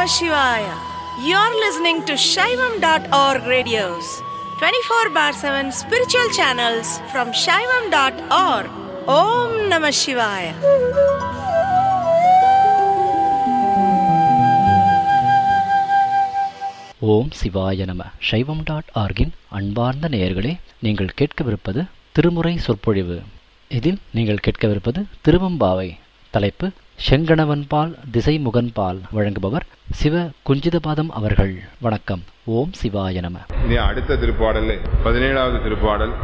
Namah Shivaya. You're listening to Shaivam.org radios, 24/7 spiritual channels from Shaivam.org. Om Namah Shivaya. ஓம் சிவாய நம. சைவம்.org-இன் அன்பார்ந்த நேயர்களே, நீங்கள் கேட்கவிருப்பது திருமுறை சொற்பொழிவு. இதில் நீங்கள் கேட்கவிருப்பது திருவம்பாவை. தலைப்பு செங்கணவன்பால் திசைமுகன்பால். வழங்குபவர் சிவ குஞ்சிதபாதம் அவர்கள். வணக்கம். ஓம் சிவாய நம. இனி அடுத்த திருப்பாடல் 17வது திருப்பாடல்.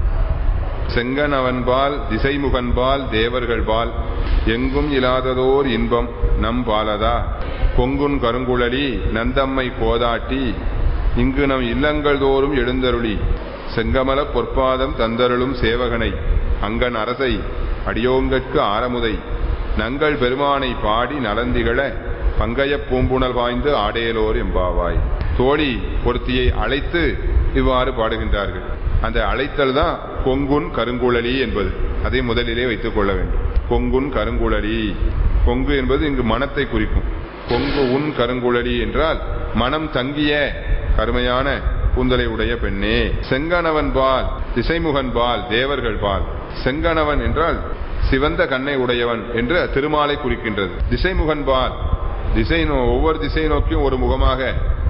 செங்கணவன்பால் திசைமுகன்பால் தேவர்கள்பால் எங்கும் இல்லாததோர் இன்பம் நம் பாலதா கொங்குன் கருங்குழலி நந்தம்மை கோதாட்டி இங்கு நம் இல்லங்கள் தோறும் எழுந்தருளி செங்கமல பொற்பாதம் தந்தருளும் சேவகனை அங்கன் அரசை அடியோங்கற்கு ஆரமுதை நங்கள் பெருமானை பாடி நலந்திகள பங்கைய பூம்புணல் வாய்ந்து ஆடேலோர் எம்பாவாய். தோழி பொருத்தியை அழைத்து இவ்வாறு பாடுகின்றார்கள். அந்த அழைத்தல் தான் கொங்குன் கருங்குழலி என்பது. அதை முதலிலே வைத்துக் கொள்ள வேண்டும். கொங்குன் கருங்குழலி. கொங்கு என்பது இங்கு மனத்தை குறிக்கும். கொங்கு உன் கருங்குழலி என்றால் மனம் தங்கிய கருமையான கூந்தலை உடைய பெண்ணே. செங்கணவன் பால் திசைமுகன் பால் தேவர்கள் பால். செங்கணவன் என்றால் சிவந்த கண்ணை உடையவன் என்று திருமாலை குறிக்கின்றது. திசைமுகன் பால் ஒவ்வொரு திசை நோக்கியும் ஒரு முகமாக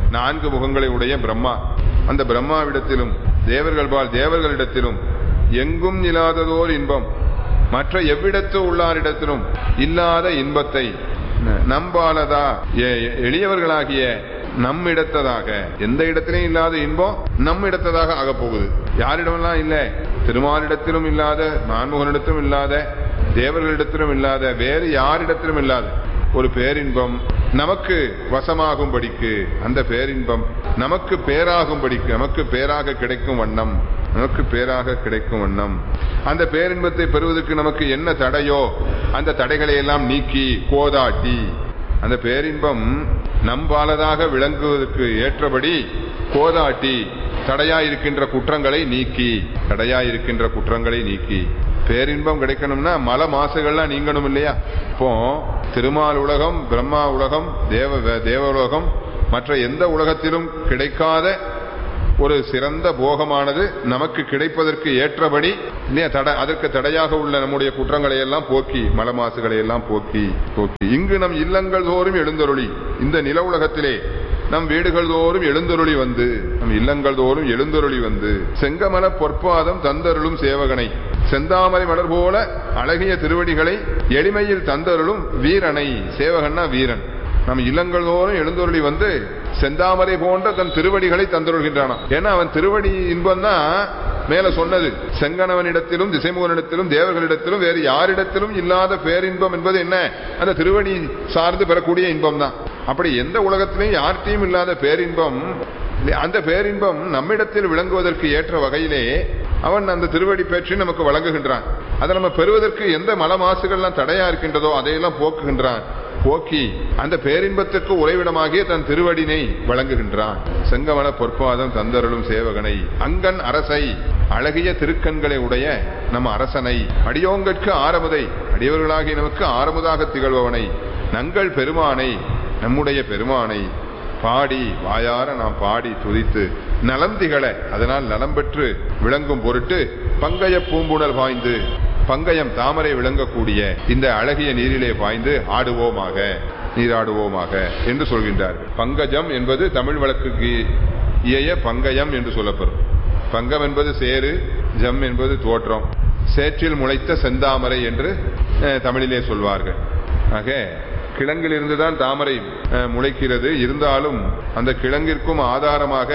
4 முகங்களை உடைய பிரம்மா. அந்த பிரம்மாவிடத்திலும் தேவர்கள் பால் தேவர்களிடத்திலும் எங்கும் இல்லாததோர் இன்பம், மற்ற எவ்விடத்து உள்ளாரிடத்திலும் இல்லாத இன்பத்தை நம்பாலதா எளியவர்களாகிய நம்மிடத்ததாக, எந்த இடத்திலையும் இல்லாத இன்பம் நம்மிடத்ததாக ஆகப் போகுது. யாரிடமெல்லாம் இல்லை, திருமாலிடத்திலும் இல்லாத, நான்முகனிடத்திலும் இல்லாத, தேவர்களிடத்திலும் இல்லாத, வேறு யாரிடத்திலும் இல்லாத ஒரு பேரின்பம் நமக்கு வசமாகும்படிக்கு, அந்த பேரின்பம் நமக்கு பேராகும்படிக்கு, நமக்கு பேராக கிடைக்கும் வண்ணம், நமக்கு பேராக கிடைக்கும் வண்ணம் அந்த பேரின்பத்தை பெறுவதற்கு நமக்கு என்ன தடையோ அந்த தடைகளை எல்லாம் நீக்கி கோதாட்டி, அந்த பேரின்பம் நம்பாலதாக விளங்குவதற்கு ஏற்றபடி கோதாட்டி தடையாயிருக்கின்ற குற்றங்களை நீக்கி, தடையாயிருக்கின்ற குற்றங்களை நீக்கி. பேரின்பம் கிடைக்கணும்னா மல மாசுகள்லாம் நீங்கணும் இல்லையா? இப்போ திருமால் உலகம், பிரம்மா உலகம், தேவலோகம் மற்ற எந்த உலகத்திலும் கிடைக்காத ஒரு சிறந்த போகமானது நமக்கு கிடைப்பதற்கு ஏற்றபடி அதற்கு தடையாக உள்ள நம்முடைய குற்றங்களை எல்லாம் போக்கி, மல மாசுகளை எல்லாம் போக்கி இங்கு நம் இல்லங்கள் தோறும் எழுந்தருளி, இந்த நில உலகத்திலே நம் வீடுகள் தோறும் எழுந்தருளி வந்து, நம் இல்லங்கள் தோறும் எழுந்தருளி வந்து செங்கமல பொற்பாதம் தந்தருளும் சேவகனை, செந்தாமரை மலர் போல அழகிய திருவடிகளை எளிமையில் தந்தருளும் வீரனை. சேவகன்னா வீரன். நம் இல்லங்கள் தோறும் எழுந்தருளி வந்து செந்தாமரை போன்ற தன் திருவடிகளை தந்தருள்கின்றானா. ஏன்னா அவன் திருவடி இன்பம் தான் மேல சொன்னது. செங்கணவனிடத்திலும் திசைமுகனிடத்திலும் தேவர்களிடத்திலும் வேறு யாரிடத்திலும் இல்லாத பேரின்பம் என்பது என்ன? அந்த திருவடி சார்ந்து பெறக்கூடிய இன்பம் தான். அப்படி எந்த உலகத்திலையும் யார்கிட்டையும் இல்லாத பேரின்பம், அந்த பேரின்பம் நம்மிடத்தில் விளங்குவதற்கு ஏற்ற வகையிலே அவன் அந்த திருவடி பேற்றி நமக்கு வழங்குகின்றான். அதை நம்ம பெறுவதற்கு எந்த மல மாசுகள்லாம் தடையா இருக்கின்றதோ அதையெல்லாம் போக்குகின்றான். போக்கி அந்த பேரின்பத்திற்கு உறைவிடமாகிய தன் திருவடினை வழங்குகின்றான். செங்கமல பொற்பாதம் தந்தருளும் சேவகனை, அங்கன் அரசை அழகிய திருக்கண்களை உடைய நம் அரசனை, அடியோங்கற்கு ஆரமுதை அடியவர்களாகிய நமக்கு ஆரமுதாக திகழ்பவனை, நங்கள் பெருமானை நம்முடைய பெருமானை பாடி வாயார நாம் பாடி துதித்து நலம் திகழ, அதனால் நலம் பெற்று விளங்கும் பொருட்டு பங்கைய பூம்புணல் பாய்ந்து, பங்கயம் தாமரை விளங்கக்கூடிய இந்த அழகிய நீரிலே பாய்ந்து ஆடுவோமாக, நீராடுவோமாக என்று சொல்கின்றார். பங்கஜம் என்பது தமிழ் வழக்குக்கு இயைய பங்கயம் என்று சொல்லப்படும். பங்கம் என்பது சேரு, ஜம் என்பது தோற்றம். சேற்றில் முளைத்த செந்தாமரை என்று தமிழிலே சொல்வார்கள். ஆக கிழங்கில் இருந்துதான் தாமரை முளைக்கிறது. இருந்தாலும் அந்த கிழங்கிற்கும் ஆதாரமாக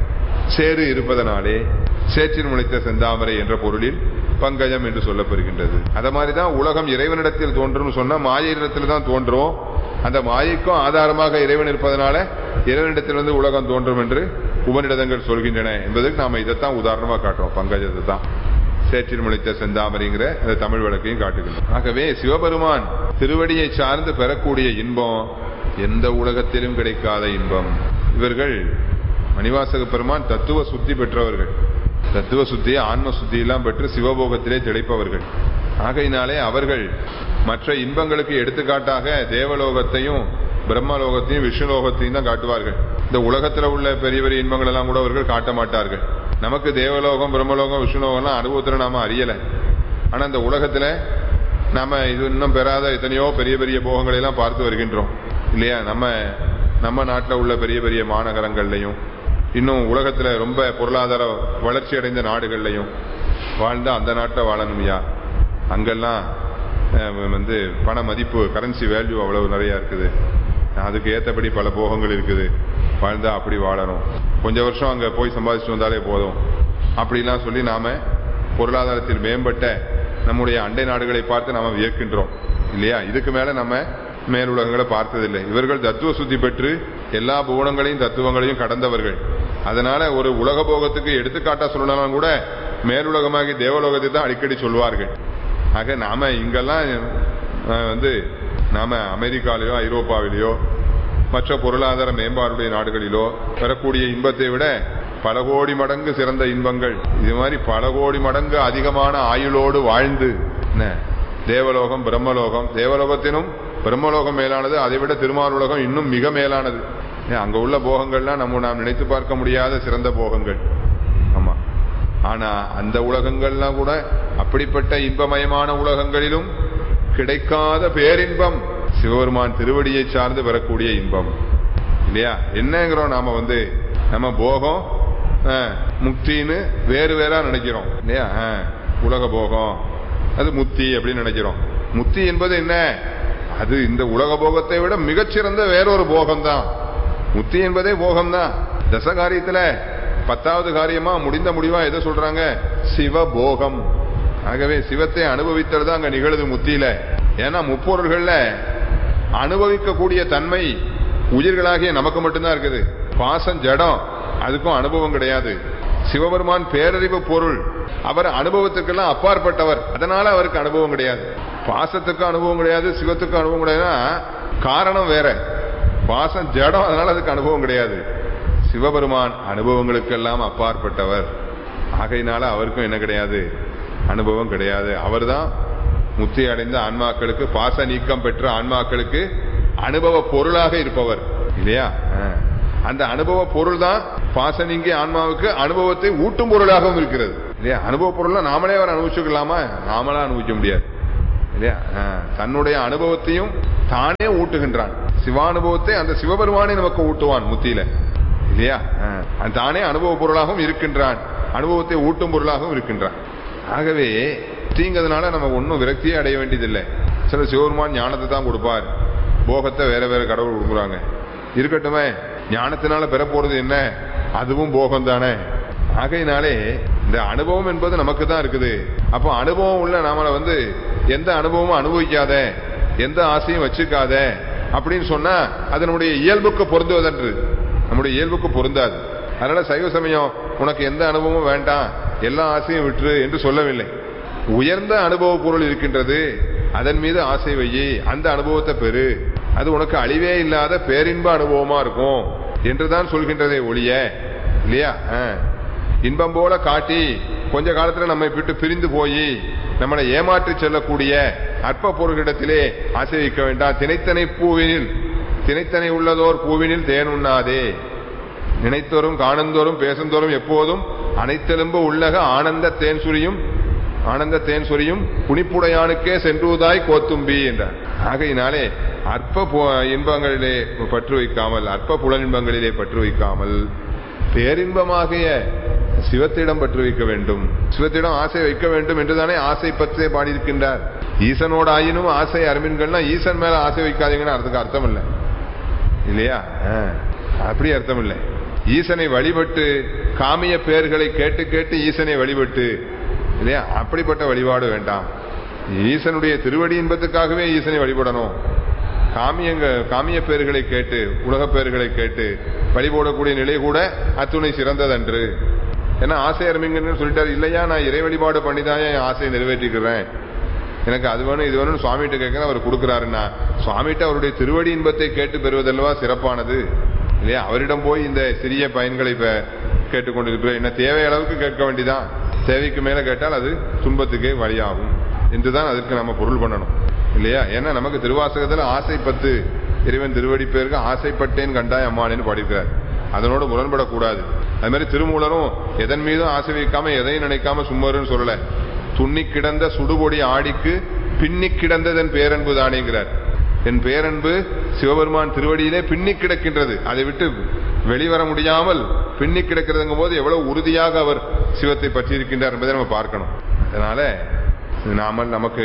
சேறு இருப்பதனாலே சேற்றில் முளைத்த செந்தாமரை என்ற பொருளில் பங்கஜம் என்று சொல்லப்படுகின்றது. அத மாதிரிதான் உலகம் இறைவனிடத்தில் தோன்றும் சொன்னா மாயையிடத்தில் தான் தோன்றும். அந்த மாயைக்கும் ஆதாரமாக இறைவன் இருப்பதனால இறைவனிடத்திலிருந்து உலகம் தோன்றும் என்று உபநிடதங்கள் சொல்கின்றன என்பதற்கு நாம இதைத்தான் உதாரணமா காட்டுறோம். பங்கஜத்தை தான் சேற்றில் முளைத்த செந்தாமரைங்கிற அந்த தமிழ் வழக்கையும் காட்டுகின்றோம். ஆகவே சிவபெருமான் திருவடியை சார்ந்து பெறக்கூடிய இன்பம் எந்த உலகத்திலும் கிடைக்காத இன்பம். இவர்கள் மணிவாசக பெருமான் தத்துவ சுத்தி பெற்றவர்கள். தத்துவ சுத்தி, ஆன்ம சுத்தி எல்லாம் பெற்று சிவபோகத்திலே திளைப்பவர்கள். ஆகையினாலே அவர்கள் மற்ற இன்பங்களுக்கு எடுத்துக்காட்டாக தேவலோகத்தையும் பிரம்மலோகத்தையும் விஷ்ணுலோகத்தையும் தான் காட்டுவார்கள். இந்த உலகத்துல உள்ள பெரிய பெரிய இன்பங்கள் எல்லாம் கூட அவர்கள் காட்ட மாட்டார்கள். நமக்கு தேவலோகம், பிரம்மலோகம், விஷ்ணுலோகம்லாம் அனுபவத்துல நாம அறியல. ஆனா இந்த உலகத்துல நாம இது இன்னும் பெறாத எத்தனையோ பெரிய பெரிய போகங்களை எல்லாம் பார்த்து வருகின்றோம் இல்லையா? நம்ம நாட்டில் உள்ள பெரிய பெரிய மாநகரங்கள்லையும் இன்னும் உலகத்துல ரொம்ப பொருளாதார வளர்ச்சி அடைந்த நாடுகள்லையும் வாழ்ந்தா அந்த நாட்டில் வாழணும்யா. அங்கெல்லாம் பண மதிப்பு, கரன்சி வேல்யூ அவ்வளவு நிறைய இருக்குது, அதுக்கு ஏற்றபடி பல போகங்கள் இருக்குது, வாழ்ந்தா அப்படி வாழணும், கொஞ்சம் வருஷம் அங்க போய் சம்பாதிச்சுட்டு வந்தாலே போதும் அப்படிலாம் சொல்லி நாம பொருளாதாரத்தில் மேம்பட்ட நம்முடைய அண்டை நாடுகளை பார்த்து நாம வியக்கின்றோம் இல்லையா? இதுக்கு மேல நம்ம மேலுலகங்களை பார்த்ததில்லை. இவர்கள் தத்துவ சுத்தி பெற்று எல்லா புவனங்களையும் தத்துவங்களையும் கடந்தவர்கள். அதனால ஒரு உலக போகத்துக்கு எடுத்துக்காட்டா சொல்லலாம் கூட மேலுலகமாகி தேவலோகத்தை தான் அடிக்கடி சொல்வார்கள். ஆக நாம இங்கெல்லாம் நாம அமெரிக்காவிலேயோ ஐரோப்பாவிலேயோ மற்ற பொருளாதார மேம்பாடுடைய நாடுகளிலோ பெறக்கூடிய இன்பத்தை விட பல கோடி மடங்கு சிறந்த இன்பங்கள், இது மாதிரி பல கோடி மடங்கு அதிகமான ஆயுளோடு வாழ்ந்து தேவலோகம், பிரம்மலோகம், தேவலோகத்தினும் பிரம்மலோகம் மேலானது, அதை விட திருமாலுலகம் இன்னும் மிக மேலானது. அங்க உள்ள போகங்கள்லாம் நாம் நினைத்து பார்க்க முடியாத சிறந்த போகங்கள். ஆமா, ஆனா அந்த உலகங்கள்லாம் கூட அப்படிப்பட்ட இன்பமயமான உலகங்களிலும் கிடைக்காத பேரின்பம் சிவபெருமான் திருவடியை சார்ந்து பெறக்கூடிய இன்பம் இல்லையா? என்னங்கிறோம் நாம நம்ம போகம் முக்தின்னு வேறு வேறா நினைக்கிறோம் இல்லையா? உலக போகம் அது முக்தி அப்படின்னு நினைக்கிறோம். முக்தி என்பது என்ன? அது இந்த உலக போகத்தை விட மிகச்சிறந்த வேறொரு போகம்தான். முக்தி என்பதே போகம்தான். தசகாரியத்துல 10வது காரியமா முடிந்த முடிவா எதை சொல்றாங்க? சிவபோகம். ஆகவே சிவத்தை அனுபவித்தல் தான் அங்க நிகழுது முத்தியில. ஏன்னா முப்பொருள்கள்ல அனுபவிக்கக்கூடிய தன்மை உயிர்களாகிய நமக்கு மட்டும்தான் இருக்குது. பாசம் ஜடம், அதுக்கும் அனுபவம் கிடையாது. சிவபெருமான் பேரறிவு பொருள், அவர் அனுபவத்துக்கெல்லாம் அப்பாற்பட்டவர், அதனால அவருக்கு அனுபவம் கிடையாது. பாசத்துக்கு அனுபவம் கிடையாது, சிவத்துக்கு அனுபவம் கிடையாதுன்னா காரணம் வேற. பாசம் ஜடம், அதனால அதுக்கு அனுபவம் கிடையாது. சிவபெருமான் அனுபவங்களுக்கெல்லாம் அப்பாற்பட்டவர், ஆகையினால அவருக்கும் என்ன கிடையாது? அனுபவம் கிடையாது. அவர் தான் முக்தி அடைந்த ஆன்மாக்களுக்கு, பாச நீக்கம் பெற்ற ஆன்மாக்களுக்கு அனுபவ பொருளாக இருப்பவர் இல்லையா? அந்த அனுபவ பொருள் தான் பாச நீங்கிய ஆன்மாவுக்கு அனுபவத்தை ஊட்டும் பொருளாகவும் இருக்கிறது இல்லையா? அனுபவ பொருளை நாமளே அவர் அனுபவிச்சுக்கலாமா? நாமளா அனுபவிக்க முடியாது இல்லையா? தன்னுடைய அனுபவத்தையும் தானே ஊட்டுகின்றான். சிவானுபவத்தை அந்த சிவபெருமானே நமக்கு ஊட்டுவான் முத்தியில இல்லையா? தானே அனுபவ பொருளாகவும் இருக்கின்றான், அனுபவத்தை ஊட்டும் பொருளாகவும் இருக்கின்றான். ஆகவே தீங்கிறதுனால நம்ம ஒன்னும் விரக்தியே அடைய வேண்டியதில்லை. சில சிவபெருமான் ஞானத்தை தான் கொடுப்பார், போகத்தை வேற வேற கடவுள் கொடுக்குறாங்க. இருக்கட்டுமே, ஞானத்தினால பெற போறது என்ன? அதுவும் போகம் தானே. ஆகையினாலே இந்த அனுபவம் என்பது நமக்கு தான் இருக்குது. அப்போ அனுபவம் உள்ள நாமள எந்த அனுபவமும் அனுபவிக்காத, எந்த ஆசையும் வச்சுக்காத அப்படின்னு சொன்னா அதனுடைய இயல்புக்கு பொருந்துவதன்று, நம்முடைய இயல்புக்கு பொருந்தாது. அதனால சைவ சமயம் உனக்கு எந்த அனுபவமும் வேண்டாம், எல்லா ஆசையும் விட்டுரு என்று சொல்லவில்லை. உயர்ந்த அனுபவ பொருள் இருக்கின்றது, அதன் மீது ஆசை வையி, அந்த அனுபவத்தை பெறு, அது உனக்கு அழிவே இல்லாத பேரின்ப அனுபவமா இருக்கும் என்றுதான் சொல்கின்றதே ஒழிய இல்லையா? இன்பம் போல காட்டி கொஞ்ச காலத்துல நம்மை விட்டு பிரிந்து போய் நம்மளை ஏமாற்றி செல்லக்கூடிய அற்ப பொருளிடத்திலே ஆசை வைக்க வேண்டாம். தினைத்தனை உள்ளதோர் பூவினில் தேன் உண்ணாதே, நினைத்தோறும் காணந்தோறும் பேசுந்தோறும் எப்போதும் அனைத்தெலும்பு உள்ளக ஆனந்த தேன் சொரியும் புனிப்புடையானுக்கே சென்றுவதாய் கோத்தும்பி என்றார். ஆகையினாலே அற்ப இன்பங்களிலே பற்று வைக்காமல், அற்ப புலனின்பங்களிலே பற்று வைக்காமல் பேரின்பமாகிய சிவத்திடம் பற்று வைக்க வேண்டும், சிவத்திடம் ஆசை வைக்க வேண்டும் என்றுதானே ஆசை பற்றே பாடியிருக்கின்றார். ஈசனோட ஆயினும் ஆசை அருமின்கள்னா ஈசன் மேல ஆசை வைக்காதீங்கன்னு அதுக்கு அர்த்தம் இல்லை இல்லையா? அப்படி அர்த்தம் இல்லை. ஈசனை வழிபட்டு காமிய பெயர்களை கேட்டு கேட்டு ஈசனை வழிபட்டு இல்லையா? அப்படிப்பட்ட வழிபாடு வேண்டாம். ஈசனுடைய திருவடி இன்பத்துக்காகவே ஈசனை வழிபடணும். காமிய பெயர்களை கேட்டு, உலக பெயர்களை கேட்டு வழிபடக்கூடிய நிலை கூட அத்துணை சிறந்ததன்று. ஏன்னா ஆசை அருமிங்கன்னு சொல்லிட்டாரு இல்லையா? நான் இறை வழிபாடு பண்ணிதான் என் ஆசையை நிறைவேற்றிக்கிறேன், எனக்கு அது வேணும் இது வேணும்னு சுவாமிகிட்ட கேட்கிறேன், அவர் கொடுக்குறாருன்னா சுவாமிகிட்ட அவருடைய திருவடி இன்பத்தை கேட்டு பெறுவதல்லவா சிறப்பானது இல்லையா? அவரிடம் போய் இந்த சிறிய பயன்களை கேட்டுக்கொண்டிருக்கிற என்ன தேவை அளவுக்கு கேட்க வேண்டிதான். தேவைக்கு மேல கேட்டால் அது துன்பத்துக்கே வழியாகும் என்றுதான் அதற்கு நம்ம பொருள் பண்ணணும் இல்லையா? ஏன்னா நமக்கு திருவாசகத்துல ஆசை பத்து இறைவன் திருவடி பேருக்கு ஆசைப்பட்டேன் கண்டாய் அம்மானேன்னு பாடியிருக்கிறார். அதனோடு முரண்படக்கூடாது. அது மாதிரி திருமூலரும் எதன் மீதும் ஆசை வைக்காம எதையும் நினைக்காம சும்மருன்னு சொல்லல. துண்ணி கிடந்த சுடுபொடி ஆடிக்கு பின்னி கிடந்ததன் பேரன்பு தானேங்கிறார். என் பேரன்பு சிவபெருமான் திருவடியிலே பின்னி கிடக்கின்றது, அதை விட்டு வெளிவர முடியாமல் பின்னி கிடக்கிறதுங்கும் போது எவ்வளவு உறுதியாக அவர் சிவத்தை பற்றி இருக்கின்றார் என்பதை நம்ம பார்க்கணும். அதனால நமக்கு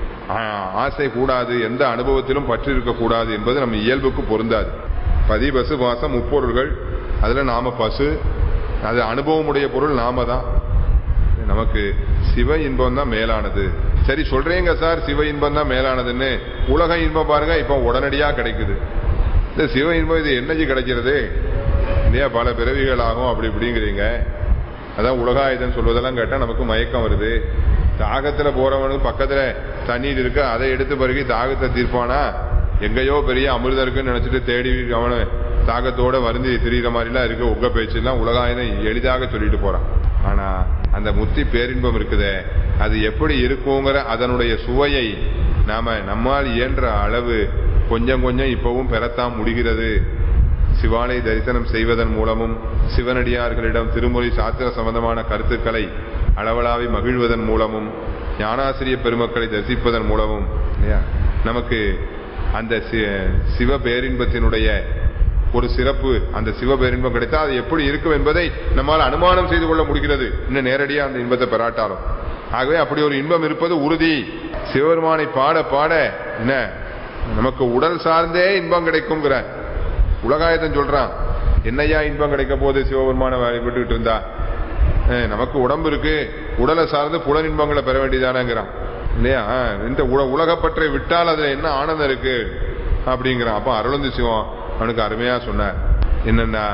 ஆசை கூடாது, எந்த அனுபவத்திலும் பற்றி இருக்கக்கூடாது என்பது நம்ம இயல்புக்கு பொருந்தாது. பதி பசு பாசம் முப்பொருள்கள், அதுல நாம பசு, அது அனுபவமுடைய பொருள் நாம தான். நமக்கு சிவ இன்பம் தான் மேலானது. சரி சொல்றீங்க சார் சிவ இன்பம் தான் மேலானதுன்னு. உலக இன்பம் பாருங்க இப்ப உடனடியா கிடைக்குது. இந்த சிவ இன்பம் இது என்னஜி கிடைக்கிறது இல்லையா, பல பிறவிகள் ஆகும் அப்படி இப்படிங்கிறீங்க. அதான் உலகாயுதம் சொல்வதெல்லாம் கேட்டா நமக்கு மயக்கம் வருது. தாகத்துல போறவனுக்கு பக்கத்துல தண்ணீர் இருக்கு, அதை எடுத்து பிறகு தாகத்தை தீர்ப்பானா? எங்கேயோ பெரிய அமிர்தம் இருக்குன்னு நினைச்சிட்டு தேடி அவனை தாகத்தோட வருந்தி திரிகிற மாதிரிலாம் இருக்கு. உங்க பேச்செல்லாம் உலகாயுதம் எளிதாக சொல்லிட்டு போறான். ஆனா அந்த முத்தி பேரின்பம் இருக்குதே, அது எப்படி இருக்குங்கிற அதனுடைய சுவையை நம்மால் இயன்ற அளவு கொஞ்சம் கொஞ்சம் இப்பவும் பெறத்தான் முடிகிறது. சிவாலய தரிசனம் செய்வதன் மூலமும் சிவனடியார்களிடம் திருமுறை சாத்திர சம்பந்தமான கருத்துக்களை அளவலாவி மகிழ்வதன் மூலமும் ஞானாசிரிய பெருமக்களை தரிசிப்பதன் மூலமும் நமக்கு அந்த சிவ பேரின்பத்தினுடைய ஒரு சிறப்பு, அந்த சிவ பேரின்பம் கிடைத்தா அது எப்படி இருக்கும் என்பதை நம்மால் அனுமானம் செய்து கொள்ள முடிகிறது, இன்னும் நேரடியா அந்த இன்பத்தை பெறாட்டாலும். ஆகவே அப்படி ஒரு இன்பம் இருப்பது உறுதி. சிவபெருமானை பாட பாட என்ன நமக்கு உடல் சார்ந்தே இன்பம் கிடைக்கும்ங்கிற உலகாயத்தன் சொல்றான். என்னையா இன்பம் கிடைக்க போது சிவபெருமான விட்டுக்கிட்டு இருந்தா? நமக்கு உடம்பு இருக்கு, உடலை சார்ந்து புலன் இன்பங்களை பெற வேண்டியதானங்கிறான் இல்லையா. இந்த உலகப்பற்றை விட்டால் அதுல என்ன ஆனந்தம் இருக்கு அப்படிங்கிறான். அப்ப அருளந்தி சிவம் அவனுக்கு அருமையா சொன்னார். என்னன்னா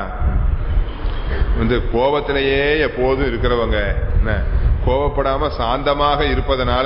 இந்த கோபத்திலேயே எப்போதும் இருக்கிறவங்க என்ன கோபப்படாம சாந்தமாக இருப்பதனால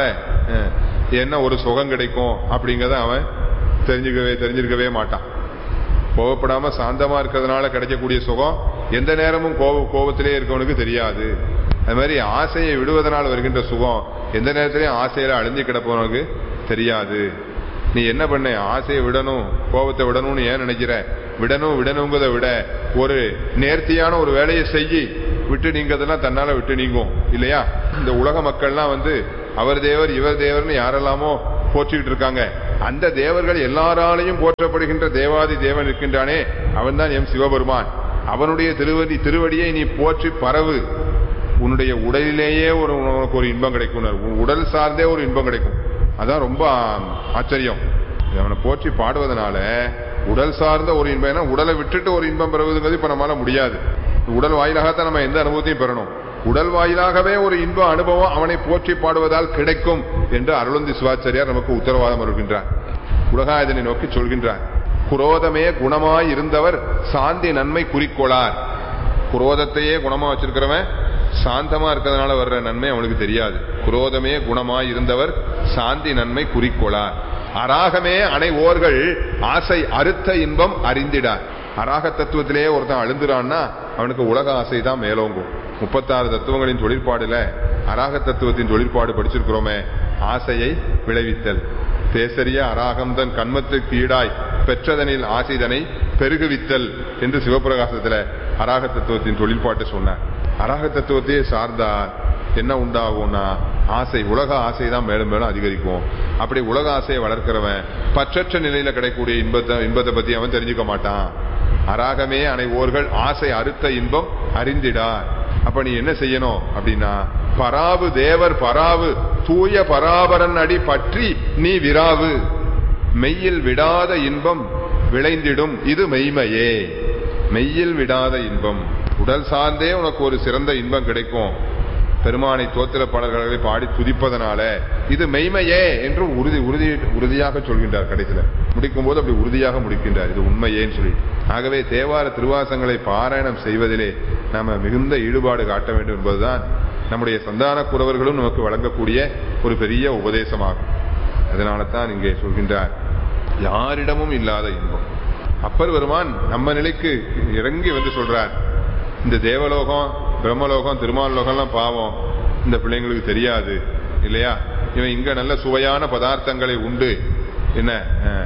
என்ன ஒரு சுகம் கிடைக்கும் அப்படிங்கறத அவன் தெரிஞ்சிருக்கவே மாட்டான். கோபப்படாம சாந்தமா இருக்கிறதுனால கிடைக்கக்கூடிய சுகம் எந்த நேரமும் கோபத்திலே இருக்கவனுக்கு தெரியாது. அது மாதிரி ஆசையை விடுவதனால் வருகின்ற சுகம் எந்த நேரத்திலையும் ஆசையில அழிஞ்சு கிடப்பவனுக்கு தெரியாது. நீ என்ன பண்ண, ஆசையை விடணும் கோபத்தை விடணும்னு ஏன் நினைக்கிற? விடணுங்கிறத விட ஒரு நேர்த்தியான ஒரு வேலையை செய்யி விட்டு நீங்கிறதெல்லாம் தன்னால விட்டு நீங்கும் இல்லையா. இந்த உலக மக்கள்லாம் அவர் தேவர் இவர் தேவர்னு யாரெல்லாமோ போற்றிக்கிட்டு இருக்காங்க. அந்த தேவர்கள் எல்லாராலையும் போற்றப்படுகின்ற தேவாதி தேவன் இருக்கின்றானே, அவன் தான் எம் சிவபெருமான். அவனுடைய திருவடியை நீ போற்றி பரவு. உன்னுடைய உடலிலேயே உனக்கு ஒரு இன்பம் கிடைக்கும், உடல் சார்ந்தே ஒரு இன்பம் கிடைக்கும். அதான் ரொம்ப ஆச்சரியம். அவனை போற்றி பாடுவதனால உடல் சார்ந்த ஒரு இன்பம். ஏன்னா உடலை விட்டுட்டு ஒரு இன்பம் பெறுவதுங்கிறது இப்ப நம்மளால முடியாது. உடல் வாயிலாகத்தான் நம்ம எந்த அனுபவத்தையும் பெறணும். உடல் வாயிலாகவே ஒரு இன்ப அனுபவம் அவனை போற்றி பாடுவதால் கிடைக்கும் என்று அருளந்தி சிவாச்சாரியார் நமக்கு உத்தரவாதம் வருகின்றார். உலகாயுதனை நோக்கி சொல்கின்றார். குரோதமே குணமாய் இருந்தவர் சாந்தி நன்மை குறிக்கோளார். குரோதத்தையே குணமா வச்சிருக்கிறவன் சாந்தமா இருக்கிறதுனால வர்ற நன்மை அவனுக்கு தெரியாது. குரோதமே குணமாய் இருந்தவர் சாந்தி நன்மை குறிக்கோளார். அராகமே அனைவோர்கள் ஆசை அறுத்த இன்பம் அறிந்திடார். அராக தத்துவத்திலேயே ஒருத்தன் அழுந்துறான்னா அவனுக்கு உலக ஆசை தான் மேலோங்கும். 36 தத்துவங்களின் தொழிற்பாடுல அராக தத்துவத்தின் தொழிற்பாடு படிச்சிருக்கிறோமே, ஆசையை விளைவித்தல். பேசரிய அராகம் தன் கண்மத்துக்கு ஈடாய் பெற்றதனில் ஆசைதனை பெருகுவித்தல் என்று சிவபிரகாசத்துல அராக தத்துவத்தின் தொழிற்பாட்டு சொன்னார். அராக தத்துவத்தையே சார்ந்தா என்ன உண்டாகும்னா ஆசை, உலக ஆசை தான் மேலும் மேலும் அதிகரிக்கும். அப்படி உலக ஆசையை வளர்க்கிறவன் பற்றற்ற நிலையில கிடைக்கக்கூடிய இன்பத்தை பத்தி அவன் தெரிஞ்சுக்க மாட்டான். அராகமே அனைவோர்கள் ஆசை அறுத்த இன்பம் அறிந்திடார். அப்ப நீ என்ன செய்யணும் அப்படின்னா, பராவு தேவர் பராவு தூய பராபரன் அடி பற்றி நீ விராவு. மெய்யில் விடாத இன்பம் விளைந்திடும் இது மெய்மையே. மெய்யில் விடாத இன்பம், உடல் சார்ந்தே உனக்கு ஒரு சிறந்த இன்பம் கிடைக்கும். பெருமானை தோத்திர பாடல்களை பாடி துதிப்பதனால இது மெய்மையே என்று உறுதியாக சொல்கின்றார். கடைசியில முடிக்கும் போது அப்படி உறுதியாக முடிக்கின்றார், இது உண்மையேன்னு சொல்லி. ஆகவே தேவார திருவாசங்களை பாராயணம் செய்வதிலே நாம மிகுந்த ஈடுபாடு காட்ட வேண்டும் என்பதுதான் நம்முடைய சந்தான குரவர்களும் நமக்கு வழங்கக்கூடிய ஒரு பெரிய உபதேசமாகும். அதனால தான் இங்கே சொல்கின்றார், யாரிடமும் இல்லாத இன்பம். அப்பர் பெருமான் நம்ம நிலைக்கு இறங்கி வந்து சொல்றார், இந்த தேவலோகம் பிரம்மலோகம் திருமால் லோகம்லாம் பாவம் இந்த பிள்ளைங்களுக்கு தெரியாது இல்லையா. இவன் இங்க நல்ல சுவையான பதார்த்தங்களை உண்டு என்ன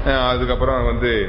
அதுக்கப்புறம்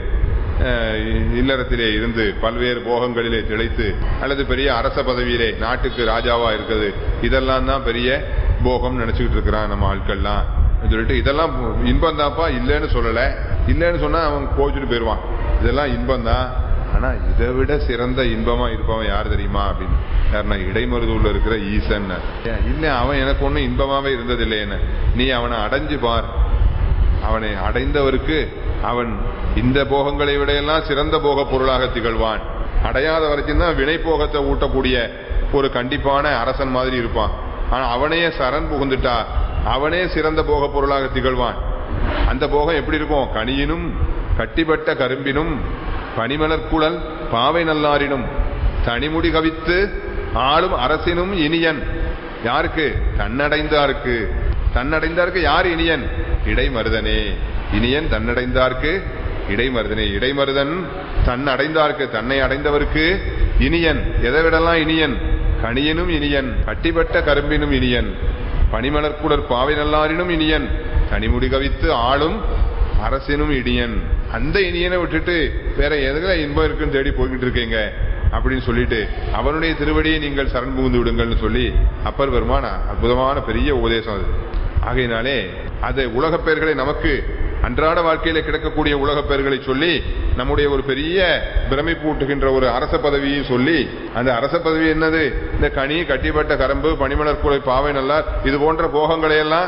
இல்லறத்திலே இருந்து பல்வேறு போகங்களிலே திளைத்து அல்லது பெரிய அரச பதவியிலே நாட்டுக்கு ராஜாவா இருக்குது, இதெல்லாம் தான் பெரிய போகம் நினைச்சுக்கிட்டு இருக்கிறான் நம்ம ஆட்கள்லாம் சொல்லிட்டு. இதெல்லாம் இன்பம் தான்ப்பா, இல்லைன்னு சொல்லல. இல்லைன்னு சொன்னா அவன் கோச்சுட்டு போயிடுவான். இதெல்லாம் இன்பம் தான், ஆனா இதை விட சிறந்த இன்பமா இருப்பவன் யார் தெரியுமா அப்படின்னு. யாருன்னா இடைமருதூர்ல இருக்கிற ஈசன். இல்ல அவன் எனக்கு ஒன்னும் இன்பமாவே இருந்தது இல்லைன்னு. நீ அவனை அடைஞ்சு பார். அவனை அடைந்தவருக்கு அவன் இந்த போகங்களை விட எல்லாம் சிறந்த போக பொருளாக திகழ்வான். அடையாத வரைக்கும் தான் வினை போகத்தை ஊட்டக்கூடிய ஒரு கண்டிப்பான அரசன் மாதிரி இருப்பான். ஆனா அவனையே சரண் புகுந்துட்டா அவனே சிறந்த போக பொருளாக திகழ்வான். அந்த போகம் எப்படி இருக்கும்? கனியினும் கட்டிப்பட்ட கரும்பினும் பனிமலர் குழல் பாவை நல்லாரினும் தனிமுடி கவித்து ஆளும் அரசினும் இனியன். யாருக்கு? தன்னடைந்தாருக்கு. தன்னடைந்தாருக்கு யார் இனியன்? இடைமருதனே. இனியன் தன்னடைந்தார்க்கு இடைமருதனே. இடைமருதன் தன் அடைந்தார்க்கு, தன்னை அடைந்தவருக்கு இனியன். எதை விடலாம் இனியன்? கனியனும் இனியன், கட்டிப்பட்ட கரும்பினும் இனியன், பனிமலர்குடர் பாவை நல்லாரினும் இனியன், தனிமுடி கவித்து ஆளும் அரசினும் இனியன். அந்த இனியனை விட்டுட்டு வேற எதுல இன்பம் இருக்குன்னு தேடி போய்கிட்டு இருக்கீங்க அப்படின்னு சொல்லிட்டு அவனுடைய திருவடியை நீங்கள் சரண் புகுந்து விடுங்கள்னு சொல்லி அப்பர் பெருமான் அற்புதமான பெரிய உபதேசம் அது. ஆகையினாலே அது உலகப் பெயர்களை நமக்கு அன்றாட வாழ்க்கையில கிடைக்கக்கூடிய உலகப் பெயர்களை சொல்லி நம்முடைய ஒரு பெரிய பிரமிப்பு ஊட்டுகின்ற ஒரு அரச பதவியை சொல்லி, அந்த அரச பதவி என்னது? இந்த கனி, கட்டிப்பட்ட கரம்பு, பனிமலர் குலை, பாவை நல்லார், இது போன்ற போகங்களை எல்லாம்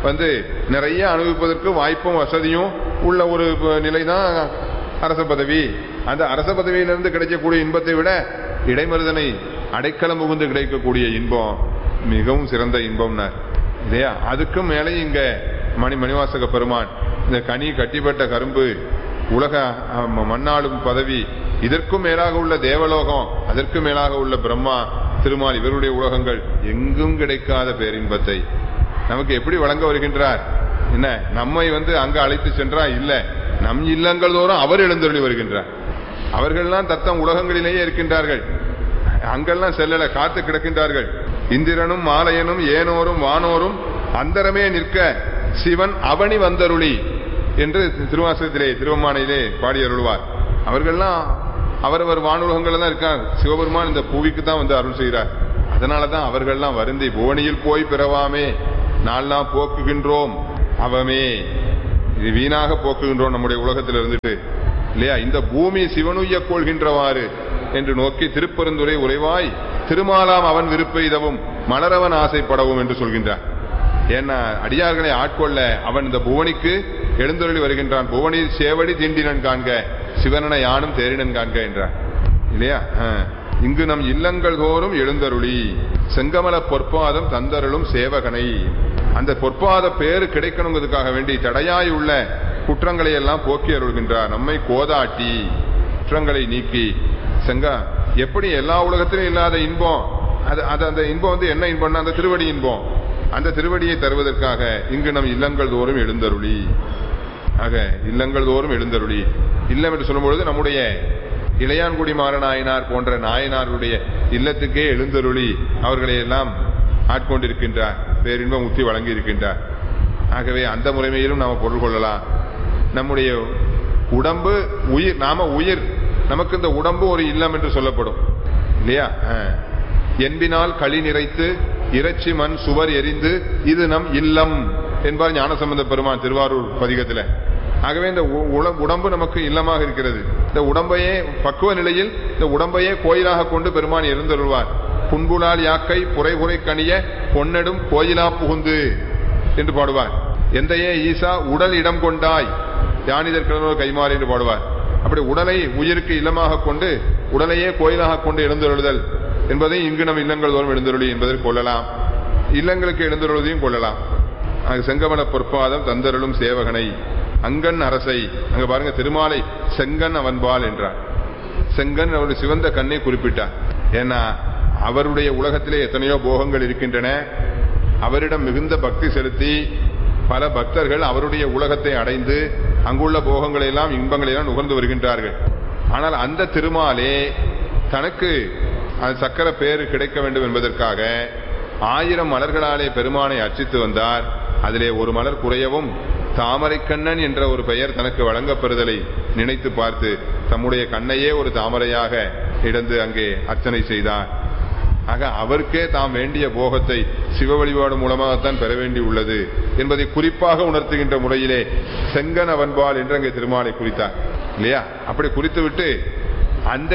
நிறைய அனுபவிப்பதற்கு வாய்ப்பும் வசதியும் உள்ள ஒரு நிலைதான் அரச பதவி. அந்த அரச பதவியிலிருந்து கிடைக்கக்கூடிய இன்பத்தை விட இடைமருதனை அடைக்கலம் புகுந்து கிடைக்கக்கூடிய இன்பம் மிகவும் சிறந்த இன்பம்னா இல்லையா? அதுக்கும் மேலே இங்க மணிவாசக பெருமான் இந்த கனி, கட்டிப்பட்ட கரும்பு, உலக மண்ணாளும் பதவி, இதற்கும் மேலாக உள்ள தேவலோகம், அதற்கு மேலாக உள்ள பிரம்மா, திருமால், இவருடைய உலகங்கள் எங்கும் கிடைக்காத பேரின்பத்தை நமக்கு எப்படி வழங்க வருகின்றார்? என்ன நம்மை அங்க அழைத்து சென்றா? இல்ல, நம் இல்லங்கள் தோறும் அவர் எழுந்தருளி வருகின்றார். அவர்கள்லாம் தத்தம் உலகங்களிலேயே இருக்கின்றார்கள், அங்கெல்லாம் செல்லல, காத்து கிடக்கின்றார்கள். இந்திரனும் மாலையனும் ஏனோரும் வானோரும் அந்தரமே நிற்க சிவன் அவனி வந்தருளி என்று திருவாசகத்திலே திருவம்மானையிலே பாடி அருள்வார். அவர்கள்லாம் அவரவர் வானுலகங்கள் தான் இருக்காங்க. சிவபெருமான் இந்த பூவிக்கு தான் அருள் செய்கிறார். அதனாலதான் அவர்கள்லாம் வருந்தி புவனியில் போய் பிறவாமே நாள்லாம் போக்குகின்றோம் அவமே, இது வீணாக போக்குகின்றோம் நம்முடைய உலகத்தில் இருந்துட்டு இல்லையா? இந்த பூமி சிவனுய்ய கொள்கின்றவாறு என்று நோக்கி திருப்பெருந்துரை உரைவாய் திருமாலாம் அவன் விருப்பெய்தவும் மலரவன் ஆசைப்படவும் என்று சொல்கின்றார். ஏன்னா அடியார்களை ஆட்கொள்ள அவன் இந்த புவனிக்கு எழுந்தருளி வருகின்றான். புவனில் சேவடி தீண்டினன் காண்க சிவனன யானும் தேரினன் காண்க என்றார் இல்லையா? இங்கு நம் இல்லங்கள் தோறும் எழுந்தருளி செங்கமல பொற்பாதம் தந்தருளும் சேவகனை. அந்த பொற்பாத பேரு கிடைக்கணுங்கிறதுக்காக வேண்டி தடையாய் உள்ள குற்றங்களை எல்லாம் போக்கி அருள்கின்றார். நம்மை கோதாட்டி குற்றங்களை நீக்கி எப்படி எல்லா உலகத்திலும் இல்லாத இன்பம் அந்த இன்பம் என்ன இன்பம்னா அந்த திருவடி இன்பம். அந்த திருவடியை தருவதற்காக இங்கு நம் இல்லங்கள் தோறும் எழுந்தருளி. ஆக இல்லங்கள் தோறும் எழுந்தருளி இல்லம் என்று சொல்லும்பொழுது நம்முடைய இளையான்குடி மாறநாயனார் போன்ற நாயனாருடைய இல்லத்துக்கே எழுந்தருளி அவர்களை எல்லாம் ஆட்கொண்டிருக்கின்றார், பேரின்பம் முத்தி வழங்கி இருக்கின்றார். ஆகவே அந்த முறைமையிலும் நாம பொருள் கொள்ளலாம். நம்முடைய உடம்பு உயிர், நாம உயிர், நமக்கு இந்த உடம்பு ஒரு இல்லம் என்று சொல்லப்படும் இல்லையா? என்பினால் களி நிறைத்து இறைச்சி மண் சுவர் எரிந்து இது நம் இல்லம் என்பார் ஞானசம்பந்த பெருமான் திருவாரூர் பதிகத்தில். ஆகவே இந்த உடம்பு நமக்கு இல்லமாக இருக்கிறது. இந்த உடம்பையே பக்குவ நிலையில் இந்த உடம்பையே கோயிலாக கொண்டு பெருமான் எழுந்தருள்வார். புன்புலால் யாக்கை புரை புரை கனிய பொன்னெடும் கோயிலா புகுந்து என்று பாடுவார். எந்தையே ஈசா உடல் இடம் கொண்டாய் யானிதர் கிழமை கைமாறு என்று பாடுவார். அப்படி உடலை உயிருக்கு இல்லமாக கொண்டு உடலையே கோயிலாக கொண்டு எழுந்தருளுதல் என்பதை இங்கு நம் இல்லங்கள் தோறும் எழுந்தருளி என்பதற்கு கொள்ளலாம். இல்லங்களுக்கு எழுந்தருளுவதையும் கொள்ளலாம். செங்கமல பொற்பாதம் தந்தருளும் சேவகனை அங்கன் அரசை. அங்க பாருங்க, திருமாலை செங்கன் அவன்பால் என்றார். செங்கன் அவருடைய சிவந்த கண்ணை குறிப்பிட்டார். ஏன்னா அவருடைய உலகத்திலே எத்தனையோ போகங்கள் இருக்கின்றன. அவரிடம் மிகுந்த பக்தி செலுத்தி பல பக்தர்கள் அவருடைய உலகத்தை அடைந்து அங்குள்ள போகங்களை எல்லாம் இன்பங்களை எல்லாம் நுகர்ந்து வருகின்றார்கள். ஆனால் அந்த திருமாலே தனக்கு சக்கர பேரு கிடைக்க வேண்டும் என்பதற்காக 1000 மலர்களாலே பெருமானை அர்ச்சித்து வந்தார். அதிலே ஒரு மலர் குறையவும் தாமரை கண்ணன் என்ற ஒரு பெயர் தனக்கு வழங்கப்பெறுதலை நினைத்து பார்த்து தம்முடைய கண்ணையே ஒரு தாமரையாக இடந்து அங்கே அர்ச்சனை செய்தார். ஆக அவருக்கே தாம் வேண்டிய போகத்தை சிவ வழிபாடு மூலமாகத்தான் பெற வேண்டி உள்ளது என்பதை குறிப்பாக உணர்த்துகின்ற முறையிலே செங்கன் அவன்பால் என்று அங்கே திருமாலை குறித்தார் இல்லையா? அப்படி குறித்து விட்டு அந்த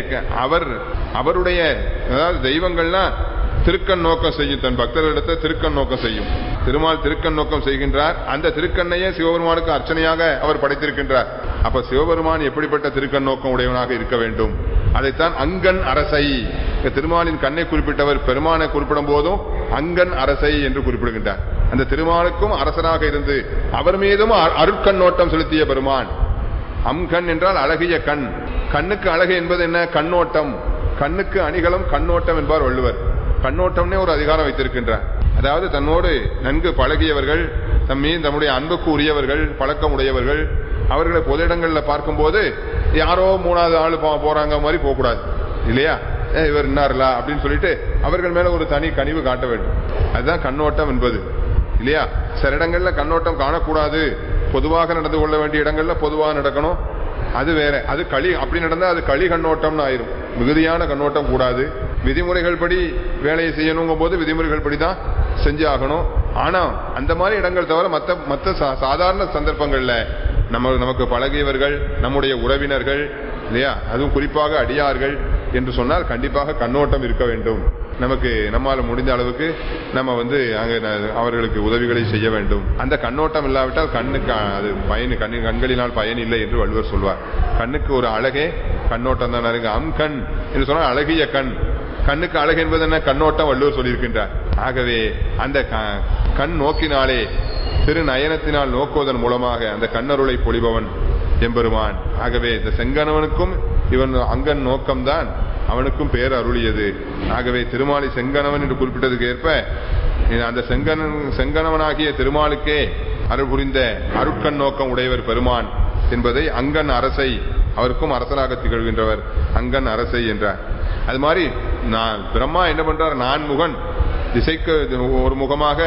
அவருடைய அதாவது தெய்வங்கள்லாம் திருக்கண் நோக்கம் செய்யும், தன் பக்தர்களிடத்தை திருக்கண் நோக்கம் செய்யும். திருமால் திருக்கண் நோக்கம் செய்கின்றார். அந்த திருக்கண்ணையே சிவபெருமானுக்கு அர்ச்சனையாக அவர் படைத்திருக்கின்றார். அப்ப சிவபெருமான் எப்படிப்பட்ட திருக்கண் நோக்கம் உடையவனாக இருக்க வேண்டும்? அதைத்தான் அங்கன் அரசை, திருமாலின் கண்ணை குறிப்பிட்டவர் பெருமானை குறிப்பிடும் போதும் அங்கன் அரசை என்று குறிப்பிடுகின்றார். அந்த திருமாலுக்கும் அரசனாக இருந்து அவர் மீதும் அருட்கண்ணோட்டம் செலுத்திய பெருமான். அம்கண் என்றால் அழகிய கண். கண்ணுக்கு அழகு என்பது என்ன? கண்ணோட்டம். கண்ணுக்கு அணிகலம் கண்ணோட்டம் என்பார் வள்ளுவர். கண்ணோட்டம்னே ஒரு அதிகாரம் வைத்திருக்கின்றார். அதாவது தன்னோடு நன்கு பழகியவர்கள், தம்முடைய அன்புக்கு உரியவர்கள், பழக்கம் உடையவர்கள், அவர்களை பொது இடங்களில் பார்க்கும் போது யாரோ மூணாவது ஆளு போறாங்க மாதிரி போகக்கூடாது இல்லையா? இவர் இன்னார்லா அப்படின்னு சொல்லிட்டு அவர்கள் மேல ஒரு தனி கனிவு காட்ட வேண்டும். அதுதான் கண்ணோட்டம் என்பது இல்லையா? சில இடங்கள்ல கண்ணோட்டம் காணக்கூடாது, பொதுவாக நடந்து கொள்ள வேண்டிய இடங்கள்ல பொதுவாக நடக்கணும், அது வேற. அது களி அப்படி நடந்தா அது களி கண்ணோட்டம்னு ஆயிரும். மிகுதியான கண்ணோட்டம் கூடாது. விதிமுறைகள் படி வேலையை செய்யணுங்கும் போது விதிமுறைகள் படி தான் செஞ்சு ஆகணும். ஆனா அந்த மாதிரி இடங்கள் தவிர மற்ற சாதாரண சந்தர்ப்பங்கள்ல நமக்கு பழகியவர்கள், நம்முடைய உறவினர்கள் இல்லையா, அதுவும் குறிப்பாக அடியார்கள் என்று சொன்னால் கண்டிப்பாக கண்ணோட்டம் இருக்க வேண்டும். நம்மால முடிந்த அளவுக்கு நம்ம அவர்களுக்கு உதவிகளை செய்ய வேண்டும். அந்த கண்ணோட்டம் இல்லாவிட்டால் கண்ணுக்கு அது பயன், கண்களினால் பயன் இல்லை என்று வள்ளுவர் சொல்வார். கண்ணுக்கு ஒரு அழகே கண்ணோட்டம் தான் இருக்கு. கண் என்று சொன்னால் அழகிய கண். கண்ணுக்கு அழகு என்பது என்ன? கண்ணோட்டம் வள்ளுவர் சொல்லியிருக்கின்றார். ஆகவே அந்த கண் நோக்கினாலே, திரு நயனத்தினால் நோக்குவதன் மூலமாக அந்த கண்ணருளை பொழிபவன் எம்பெருமான். ஆகவே இந்த செங்கணவனுக்கும் இவன் அங்கன் நோக்கம்தான் அவனுக்கும் பேர் அருளியது. ஆகவே திருமாலை செங்கணவன் என்று குறிப்பிட்டதுக்கு ஏற்ப அந்த செங்கணவனாகிய திருமாலுக்கே அருள் புரிந்த அருட்கண் நோக்கம் உடையவர் பெருமான் என்பதை அங்கன் அரசை, அவருக்கும் அரசனாக திகழ்கின்றவர் அங்கன் அரசை என்றார். அது மாதிரி பிரம்மா என்ன பண்றார்? நான்முகன், திசைக்கு ஒரு முகமாக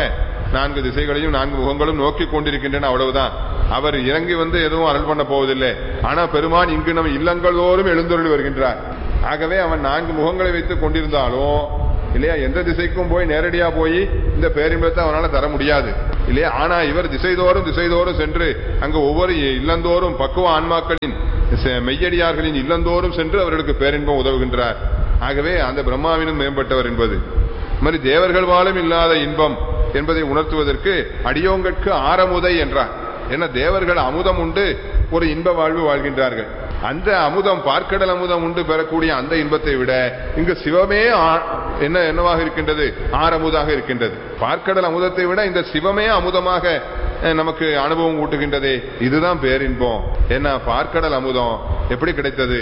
4 திசைகளையும் 4 முகங்களும் நோக்கி கொண்டிருக்கின்றன, அவ்வளவுதான். அவர் இறங்கி எதுவும் அருள் பண்ண போவதில்லை. ஆனா பெருமான் இங்கு நம் இல்லங்கள் தோறும் எழுந்தருளி வருகின்றார். ஆகவே அவன் 4 முகங்களை வைத்துக் கொண்டிருந்தாலும் இல்லையா, எந்த திசைக்கும் போய் நேரடியா போய் இந்த பேரின்பத்தை அவனால தர முடியாது இல்லையா. ஆனா இவர் திசைதோறும் சென்று அங்கு ஒவ்வொரு இல்லந்தோறும் பக்குவ ஆன்மாக்களின் மெய்யடியார்களின் இல்லந்தோறும் சென்று அவர்களுக்கு பேரின்பம் உதவுகின்றார். ஆகவே அந்த பிரம்மாவினும் மேம்பட்டவர் என்பது மாதிரி தேவர்கள் வாழும் இல்லாத இன்பம் என்பதை உணர்த்துவதற்கு அடியோங்கட்கு ஆரமுதை என்றார். ஏன்னா தேவர்கள் அமுதம் உண்டு ஒரு இன்ப வாழ்வு வாழ்கின்றார்கள். அந்த அமுதம், பார்க்கடல் அமுதம் உண்டு பெறக்கூடிய அந்த இன்பத்தை விட இங்கு சிவமே என்னவாக இருக்கின்றது? ஆரமுதாக இருக்கின்றது. பார்க்கடல் அமுதத்தை விட இந்த சிவமே அமுதமாக நமக்கு அனுபவம் ஊட்டுகின்றதே, இதுதான் பேரின்பம். ஏன்னா பார்க்கடல் அமுதம் எப்படி கிடைத்தது?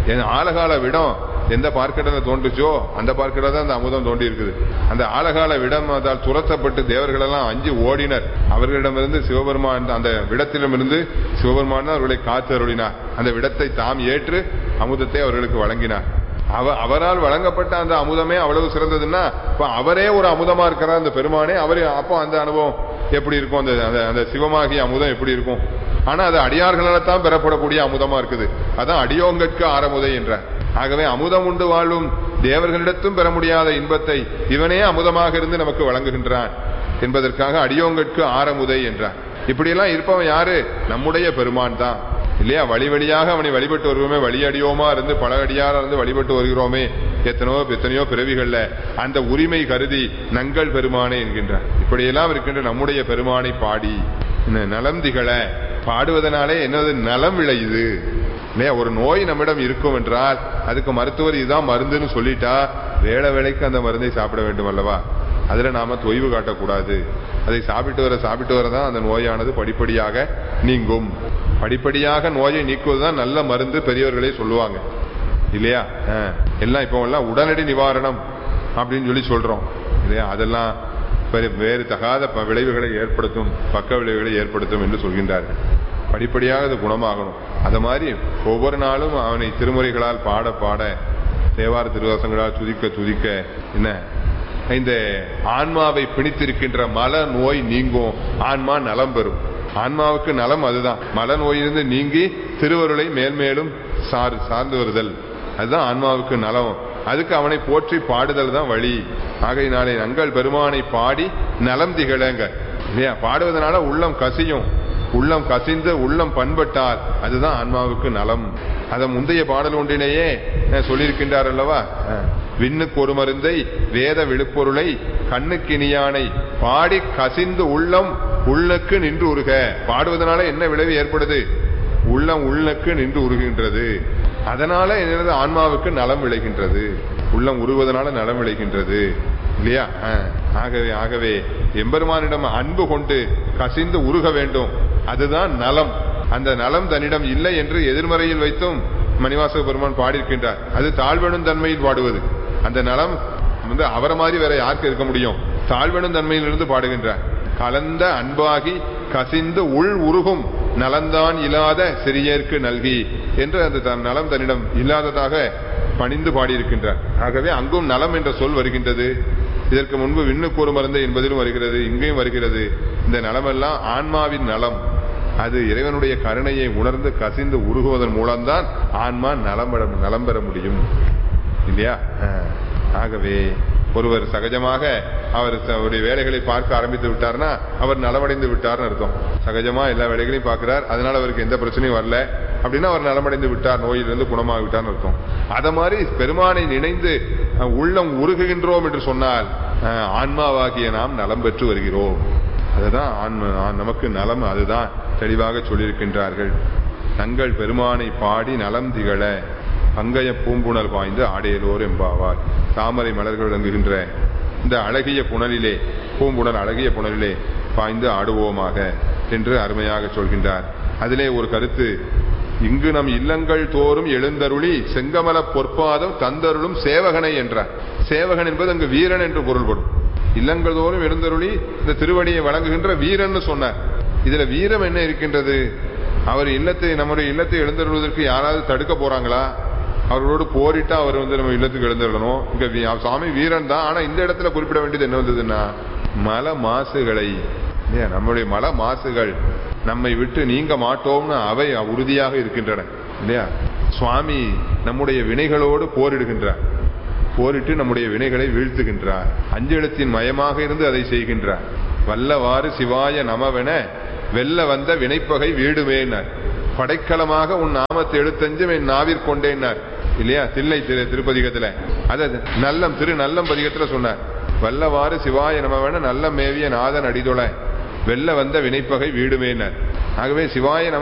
ஆலகால விடம் எந்த பார்க்கடலை தோன்றுச்சோ அந்த பார்க்கடல் தான் அந்த அமுதம் தோண்டி இருக்குது. அந்த ஆலகால விடம் அதால் துரத்தப்பட்டு தேவர்கள் எல்லாம் அஞ்சு ஓடினர். அவர்களிடமிருந்து சிவபெருமான், அந்த விடத்திடமிருந்து சிவபெருமான் அவர்களை காத்து அருளினார். அந்த விடத்தை தாம் ஏற்று அமுதத்தை அவர்களுக்கு வழங்கினார். அவரால் வழங்கப்பட்ட அந்த அமுதமே அவ்வளவு சிறந்ததுன்னா அவரே ஒரு அமுதமா இருக்கிறார் அந்த பெருமானே. அவரே அப்போ அந்த அனுபவம் எப்படி இருக்கும்? அந்த சிவமாகிய அமுதம் எப்படி இருக்கும்? ஆனா அது அடியார்களால் தான் பெறப்படக்கூடிய அமுதமா இருக்குது. அதான் அடியோங்கட்கு ஆரமுதை என்ற. ஆகவே அமுதம் உண்டு வாழும் தேவர்களிடத்தும் பெற முடியாத இன்பத்தை இவனே அமுதமாக இருந்து நமக்கு வழங்குகின்றான் என்பதற்காக அடியோங்கட்கு ஆரமுதை என்றார். இப்படியெல்லாம் இருப்பவன் யாரு? நம்முடைய பெருமான் தான் இல்லையா? வழி வழியாக அவனை வழிபட்டு வருவோமே, வழியடியோமா இருந்து பல அடியாரா இருந்து வழிபட்டு வருகிறோமே எத்தனையோ பிறவிகள்ல அந்த உரிமை கருதி நங்கள் பெருமானே என்கின்றார். இப்படியெல்லாம் இருக்கின்ற நம்முடைய பெருமானை பாடி நலம் திகழ பாடுவதனாலே என்னது நலம் விளையுது இல்லையா? ஒரு நோய் நம்மிடம் இருக்கும் என்றால் அதுக்கு மருத்துவர் இதுதான் மருந்துன்னு சொல்லிட்டா வேளை வேளைக்கு அந்த மருந்தை சாப்பிட வேண்டும் அல்லவா? அதுல நாம தொய்வு காட்டக்கூடாது. அதை சாப்பிட்டு வரதான் அந்த நோயானது படிப்படியாக நீங்கும். படிப்படியாக நோயை நீக்குவதுதான் நல்ல மருந்து, பெரியவர்களே சொல்லுவாங்க இல்லையா? எல்லாம் இப்போ எல்லாம் உடனடி நிவாரணம் அப்படின்னு சொல்றோம் இல்லையா? அதெல்லாம் வேறு தகாத விளைவுகளை ஏற்படுத்தும், பக்க விளைவுகளை ஏற்படுத்தும் என்று சொல்கின்றார்கள். படிப்படியாக அது குணமாகணும். அது மாதிரி ஒவ்வொரு நாளும் அவனை திருமுறைகளால் பாட பாட, தேவார திருவாசங்களால் துதிக்க என்ன இந்த ஆன்மாவை பிணித்திருக்கின்ற மல நோய் நீங்கும், ஆன்மா நலம் பெறும். ஆன்மாவுக்கு நலம் அதுதான். மல நோயிலிருந்து நீங்கி திருவருளை மேல்மேலும் சார்ந்து வருதல், அதுதான் ஆன்மாவுக்கு நலம். அதுக்கு அவனை போற்றி பாடுதல் தான் வழி. ஆகையினாலே நங்கள் பெருமானை பாடி நலம் திகழங்க இல்லையா. பாடுவதனால உள்ளம் கசியும், உள்ளம் கசிந்து உள்ளம் பண்பட்டால் அதுதான் ஆன்மாவுக்கு நலம். அதை முந்தைய பாடல் ஒன்றிலேயே சொல்லியிருக்கின்றார் அல்லவா. விண்ணுக்கு ஒரு மருந்தை வேத விழுப்பொருளை கண்ணுக்கினியானை பாடி கசிந்து உள்ளம் உள்ளுக்கு நின்று உருக. பாடுவதனால என்ன விளைவு ஏற்படுது? உள்ளம் உள்ளுக்கு நின்று உருகின்றது. அதனால என்னது? ஆன்மாவுக்கு நலம் விளைகின்றது. உள்ளம் உருவதனால நலம் விளைகின்றது இல்லையா. ஆகவே எம்பெருமானிடம் அன்பு கொண்டு கசிந்து உருக வேண்டும், அதுதான் நலம். அந்த நலம் தன்னிடம் இல்லை என்று எதிர்மறையில் வைத்தும் மணிவாசக பெருமான் பாடியிருக்கின்றார். அது தாழ்வெனும் தன்மையில் பாடுவது. அந்த நலம் அவரை மாதிரி வேற யாருக்கு இருக்க முடியும்? தாழ்வெனும் தன்மையிலிருந்து பாடுகின்றார். கலந்த அன்பாகி கசிந்து உள் உருகும் நலந்தான் இல்லாத சிறியேற்கு நல்கி என்று அந்த நலம் தன்னிடம் இல்லாததாக பணிந்து பாடியிருக்கின்றார். ஆகவே அங்கும் நலம் என்ற சொல் வருகின்றது. இதற்கு முன்பு விண்ணுக்கு ஒரு மருந்தை என்பதிலும் வருகிறது, இங்கேயும் வருகிறது. இந்த நலமெல்லாம் ஆன்மாவின் நலம். அது இறைவனுடைய கருணையை உணர்ந்து கசிந்து உருகுவதன் மூலம்தான் ஆன்மா நலம் பெற முடியும் இல்லையா. ஆகவே ஒருவர் சகஜமாக அவருடைய வேலைகளை பார்க்க ஆரம்பித்து விட்டார்னா அவர் நலமடைந்து விட்டார்னு அர்த்தம். சகஜமா எல்லா வேலைகளையும் பார்க்கிறார், அதனால அவருக்கு எந்த பிரச்சனையும் வரல அப்படின்னா அவர் நலமடைந்து விட்டார், நோயிலிருந்து குணமாக விட்டார்னு அர்த்தம். அத மாதிரி பெருமானை நினைந்து உள்ளம் உருகுகின்றோம் என்று சொன்னால் ஆன்மாவாகிய நாம் நலம் பெற்று வருகிறோம். அதுதான் நமக்கு நலம். அதுதான் தெளிவாக சொல்லியிருக்கின்றார்கள். தங்கள் பெருமானை பாடி நலம் திகழ பங்கைய பூம்புணல் பாய்ந்து ஆடையலோர் எம்பாவார். தாமரை மலர்கள் விளங்குகின்ற இந்த அழகிய புனலிலே, பூம்புணல் அழகிய புனலிலே பாய்ந்து ஆடுவோமாக என்று அருமையாக சொல்கின்றார். அதிலே ஒரு கருத்து, இங்கு நம் இல்லங்கள் தோறும் எழுந்தருளி செங்கமல பொற்பாதம் தந்தருளும் சேவகனை என்றார். சேவகன் என்பது அங்கு வீரன் என்று பொருள்படும். இல்லங்கள் தோறும் எழுந்தருளி இந்த திருவடியை வழங்குகின்ற வீரன் சொன்னார். இதுல வீரம் என்ன இருக்கின்றது? அவர் நம்முடைய இல்லத்தை எழுந்தருள்வதற்கு யாராவது தடுக்க போறாங்களா? அவர்களோடு போரிட்டு அவர் நம்ம இல்லத்துக்கு எழுந்தருளணும். இங்க சாமி வீரன் தான். ஆனா இந்த இடத்துல குறிப்பிட வேண்டியது என்ன வந்ததுன்னா, மல மாசுகளை, நம்முடைய மல மாசுகள் நம்மை விட்டு நீங்க மாட்டோம்னு அவை உறுதியாக இருக்கின்றன இல்லையா. சுவாமி நம்முடைய வினைகளோடு போரிடுகின்றார், போரிட்டு நம்முடைய வினைகளை வீழ்த்துகின்றார். அஞ்செழுத்தின் மயமாக இருந்து அதை செய்கின்றார். வல்லவாறு சிவாய நமவென வெல்ல வந்த வினைப்பகை வீடுமேனார். படைக்கலமாக உன் நாமத்தை எழுத்தஞ்சும் என் நாவிற்கொண்டேன்னார் இல்லையா. தில்லை திருப்பதிகத்துல அத நல்லம் நல்லம் பதிகத்துல சொன்னார். வல்லவாறு சிவாய நமவென நல்ல மேவிய நாதன் அடிதொலை வெல்ல வந்த வினைப்பகை வீடுமேனார். ஆகவே சிவாய நம